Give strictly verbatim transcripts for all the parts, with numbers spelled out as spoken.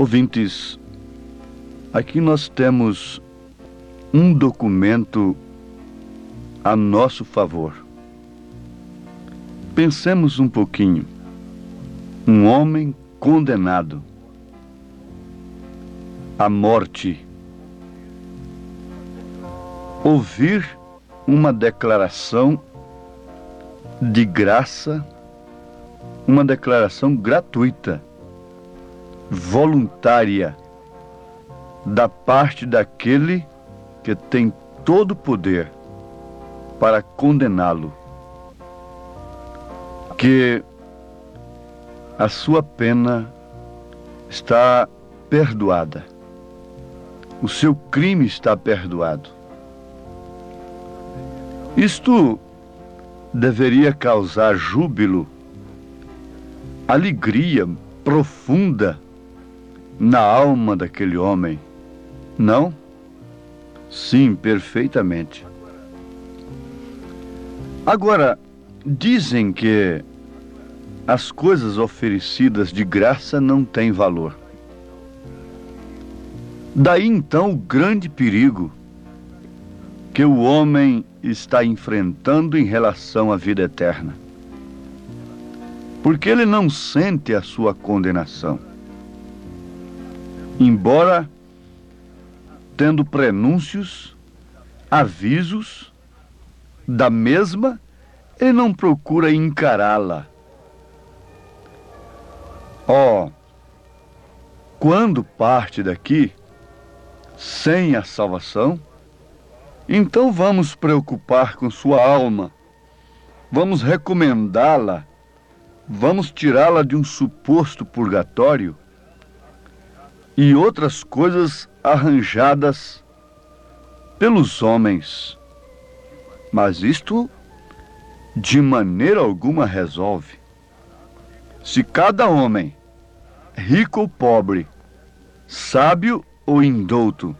Ouvintes, aqui nós temos um documento a nosso favor. Pensemos um pouquinho. Um homem condenado à morte. Ouvir uma declaração de graça, uma declaração gratuita, voluntária, da parte daquele que tem todo o poder para condená-lo, que a sua pena está perdoada, o seu crime está perdoado. Isto deveria causar júbilo, alegria profunda na alma daquele homem, não? Sim, perfeitamente. Agora, dizem que as coisas oferecidas de graça não têm valor. Daí então o grande perigo que o homem está enfrentando em relação à vida eterna. Porque ele não sente a sua condenação. Embora tendo prenúncios, avisos da mesma, ele não procura encará-la. Ó, quando parte daqui sem a salvação, então vamos preocupar com sua alma, vamos recomendá-la, vamos tirá-la de um suposto purgatório e outras coisas arranjadas pelos homens. Mas isto de maneira alguma resolve. Se cada homem, rico ou pobre, sábio ou indouto,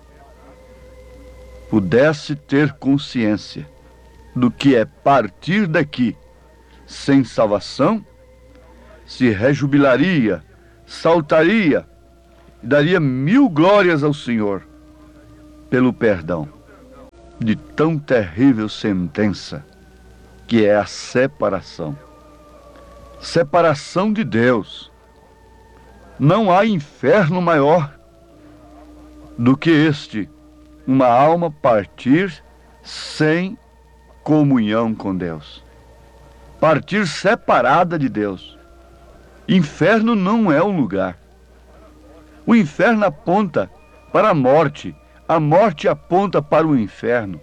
pudesse ter consciência do que é partir daqui sem salvação, se rejubilaria, saltaria e daria mil glórias ao Senhor pelo perdão de tão terrível sentença que é a separação. Separação de Deus. Não há inferno maior do que este, uma alma partir sem comunhão com Deus. Partir separada de Deus. Inferno não é um lugar. O inferno aponta para a morte. A morte aponta para o inferno.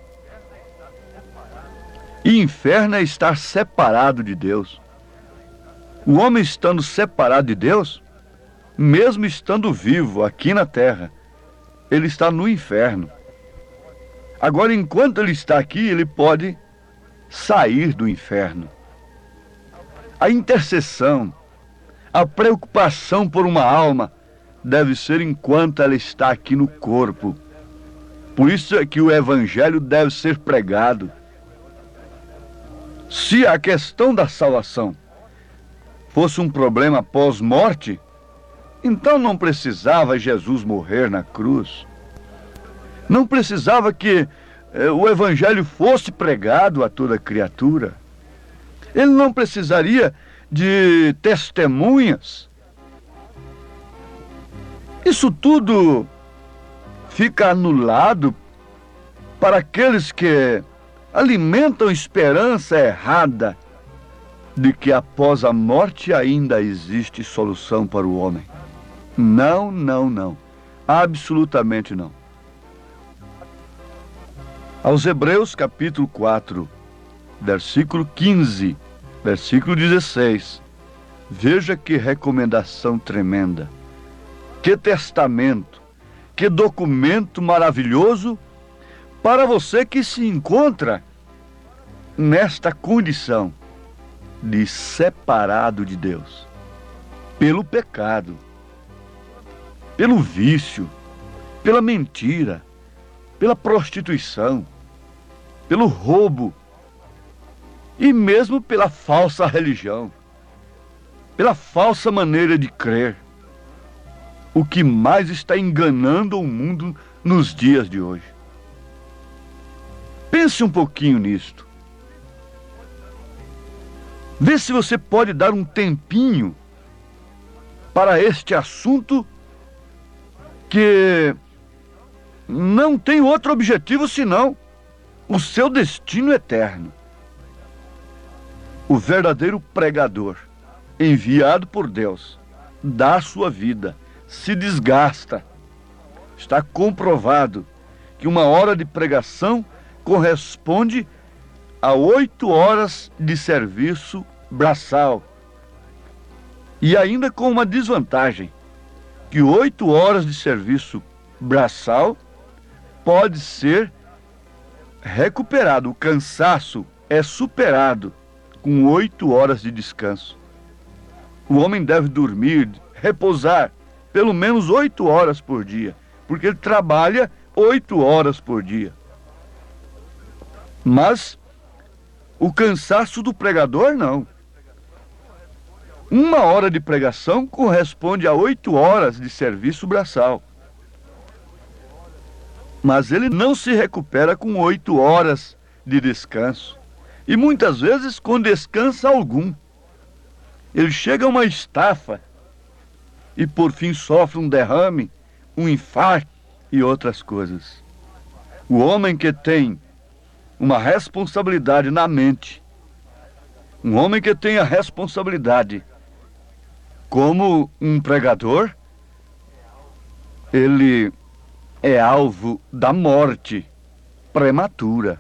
E inferno é estar separado de Deus. O homem estando separado de Deus, mesmo estando vivo aqui na terra, ele está no inferno. Agora, enquanto ele está aqui, ele pode sair do inferno. A intercessão, a preocupação por uma alma deve ser enquanto ela está aqui no corpo. Por isso é que o evangelho deve ser pregado. Se a questão da salvação fosse um problema pós-morte, então não precisava Jesus morrer na cruz. Não precisava que eh, o evangelho fosse pregado a toda criatura. Ele não precisaria de testemunhas. Isso tudo fica anulado para aqueles que alimentam esperança errada de que após a morte ainda existe solução para o homem. Não, não, não. Absolutamente não. Aos Hebreus capítulo quatro, versículo quinze, versículo dezesseis. Veja que recomendação tremenda. Que testamento, que documento maravilhoso para você que se encontra nesta condição de separado de Deus, pelo pecado, pelo vício, pela mentira, pela prostituição, pelo roubo e mesmo pela falsa religião, pela falsa maneira de crer. o que mais está enganando o mundo nos dias de hoje. Pense um pouquinho nisto. Vê se você pode dar um tempinho para este assunto que não tem outro objetivo senão o seu destino eterno. O verdadeiro pregador, enviado por Deus, dá a sua vida, se desgasta. Está comprovado que uma hora de pregação corresponde a oito horas de serviço braçal. E ainda com uma desvantagem, que oito horas de serviço braçal pode ser recuperado. O cansaço é superado com oito horas de descanso. O homem deve dormir, repousar, pelo menos oito horas por dia, porque ele trabalha oito horas por dia. Mas o cansaço do pregador, não. Uma hora de pregação corresponde a oito horas de serviço braçal. Mas ele não se recupera com oito horas de descanso. E muitas vezes com descanso algum. Ele chega a uma estafa e por fim sofre um derrame, um infarto e outras coisas. O homem que tem uma responsabilidade na mente, um homem que tem a responsabilidade como um pregador, ele é alvo da morte prematura.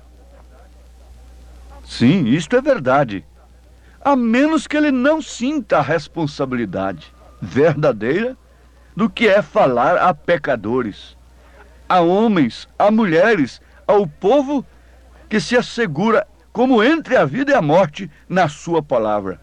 Sim, isto é verdade. A menos que ele não sinta a responsabilidade verdadeira do que é falar a pecadores, a homens, a mulheres, ao povo que se assegura como entre a vida e a morte na sua palavra.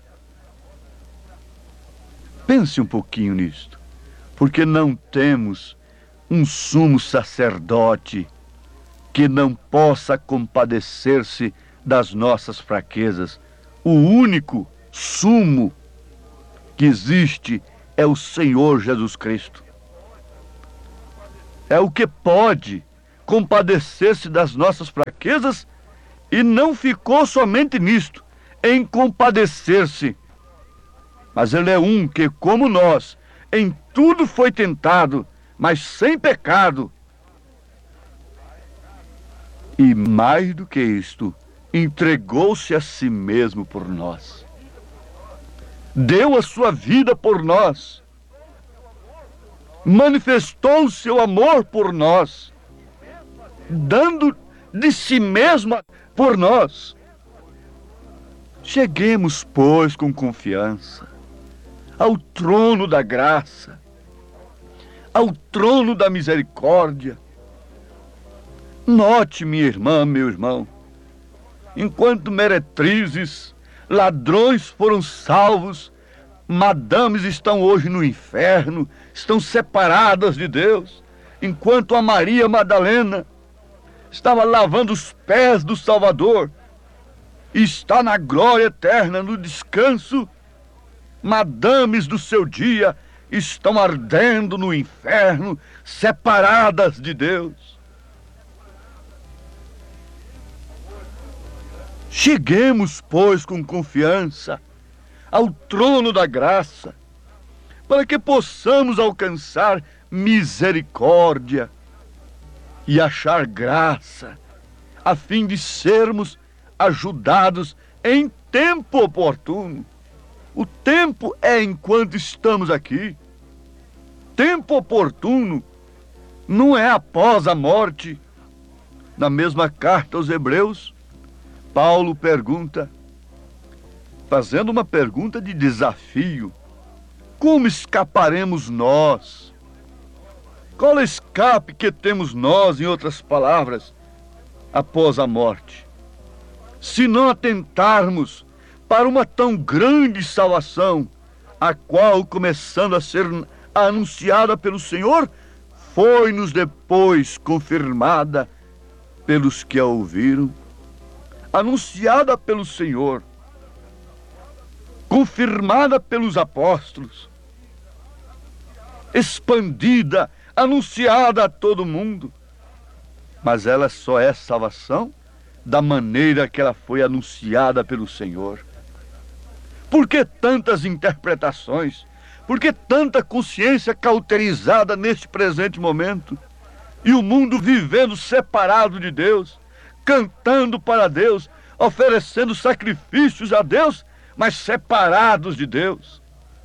Pense um pouquinho nisto, porque não temos um sumo sacerdote que não possa compadecer-se das nossas fraquezas. O único sumo que existe é o Senhor Jesus Cristo. É o que pode compadecer-se das nossas fraquezas e não ficou somente nisto, em compadecer-se. Mas ele é um que, como nós, em tudo foi tentado, mas sem pecado. E mais do que isto, entregou-se a si mesmo por nós. Deu a sua vida por nós. Manifestou o seu amor por nós, dando de si mesmo por nós. Cheguemos, pois, com confiança ao trono da graça, ao trono da misericórdia. Note, minha irmã, meu irmão, enquanto meretrizes, ladrões foram salvos, madames estão hoje no inferno, estão separadas de Deus, enquanto a Maria Madalena estava lavando os pés do Salvador e está na glória eterna, no descanso, madames do seu dia estão ardendo no inferno, separadas de Deus. Cheguemos, pois, com confiança ao trono da graça, para que possamos alcançar misericórdia e achar graça, a fim de sermos ajudados em tempo oportuno. O tempo é enquanto estamos aqui. Tempo oportuno não é após a morte. Na mesma carta aos Hebreus, Paulo pergunta, fazendo uma pergunta de desafio: como escaparemos nós? Qual escape que temos nós, em outras palavras, após a morte? Se não atentarmos para uma tão grande salvação, a qual, começando a ser anunciada pelo Senhor, foi-nos depois confirmada pelos que a ouviram, anunciada pelo Senhor, confirmada pelos apóstolos, expandida, anunciada a todo mundo. Mas ela só é salvação da maneira que ela foi anunciada pelo Senhor. Por que tantas interpretações? Por que tanta consciência cauterizada neste presente momento? E o mundo vivendo separado de Deus, cantando para Deus, oferecendo sacrifícios a Deus, mas separados de Deus.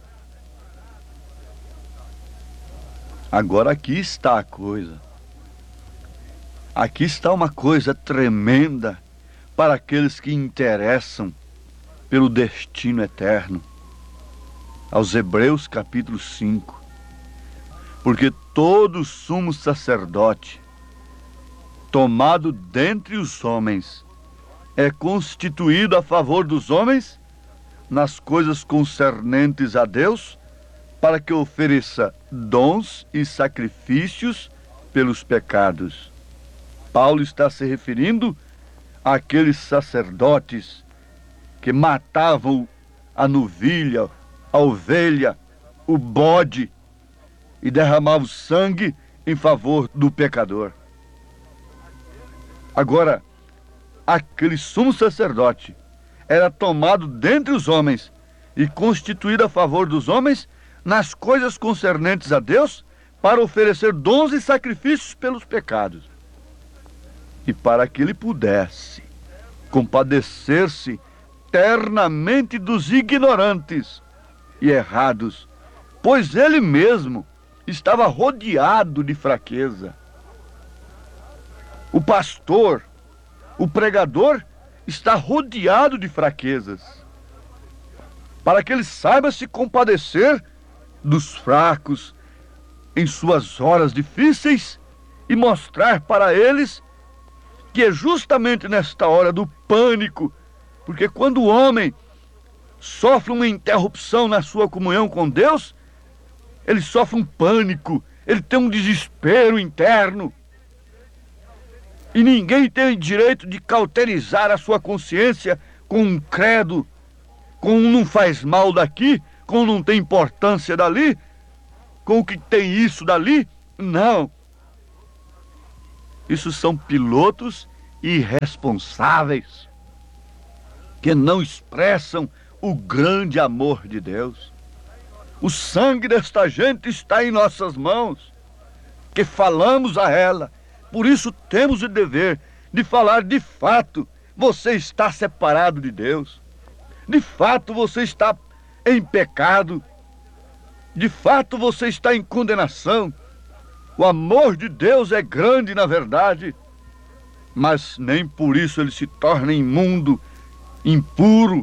Agora aqui está a coisa. Aqui está uma coisa tremenda para aqueles que interessam pelo destino eterno. Aos Hebreus capítulo cinco. Porque todo sumo sacerdote, tomado dentre os homens, é constituído a favor dos homens nas coisas concernentes a Deus, para que ofereça dons e sacrifícios pelos pecados. Paulo está se referindo àqueles sacerdotes que matavam a novilha, a ovelha, o bode e derramavam sangue em favor do pecador. Agora, aquele sumo sacerdote era tomado dentre os homens e constituído a favor dos homens nas coisas concernentes a Deus, para oferecer dons e sacrifícios pelos pecados. E para que ele pudesse compadecer-se ternamente dos ignorantes e errados, pois ele mesmo estava rodeado de fraqueza. O pastor, o pregador, está rodeado de fraquezas, para que ele saiba se compadecer dos fracos em suas horas difíceis e mostrar para eles que é justamente nesta hora do pânico, porque quando o homem sofre uma interrupção na sua comunhão com Deus, ele sofre um pânico, ele tem um desespero interno. E ninguém tem direito de cauterizar a sua consciência com um credo, com um não faz mal daqui, com um não tem importância dali, com o que tem isso dali. Não. Isso são pilotos irresponsáveis, que não expressam o grande amor de Deus. O sangue desta gente está em nossas mãos, que falamos a ela. Por isso temos o dever de falar de fato: você está separado de Deus. De fato você está em pecado. De fato você está em condenação. O amor de Deus é grande na verdade, mas nem por isso ele se torna imundo, impuro.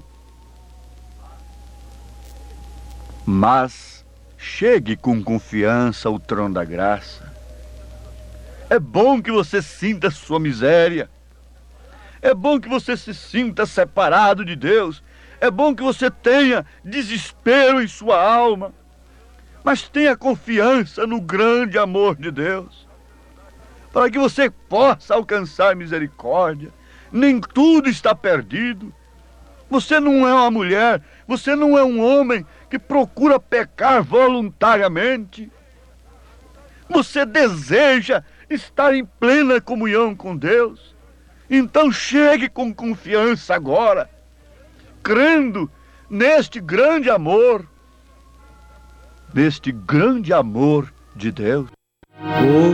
Mas chegue com confiança ao trono da graça. É bom que você sinta sua miséria. É bom que você se sinta separado de Deus. É bom que você tenha desespero em sua alma. Mas tenha confiança no grande amor de Deus, para que você possa alcançar misericórdia. Nem tudo está perdido. Você não é uma mulher, você não é um homem que procura pecar voluntariamente. Você deseja estar em plena comunhão com Deus. Então chegue com confiança agora, crendo neste grande amor, neste grande amor de Deus. O